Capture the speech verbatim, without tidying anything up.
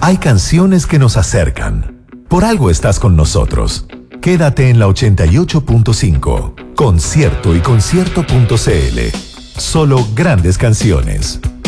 Hay canciones que nos acercan. Por algo estás con nosotros. Quédate en la ochenta y ocho punto cinco. Concierto y concierto punto c l. Solo grandes canciones.